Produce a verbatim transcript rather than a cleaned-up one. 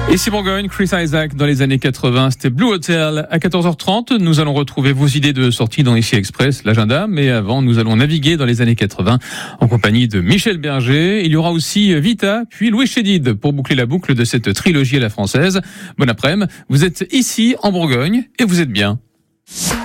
Ici Bourgogne, Chris Isaak dans les années quatre-vingts, c'était Blue Hotel. À quatorze heures trente, nous allons retrouver vos idées de sortie dans Ici Express, l'agenda. Mais avant, nous allons naviguer dans les années quatre-vingts en compagnie de Michel Berger. Il y aura aussi Vita, puis Louis Chédid pour boucler la boucle de cette trilogie à la française. Bon après-midi, vous êtes ici en Bourgogne et vous êtes bien.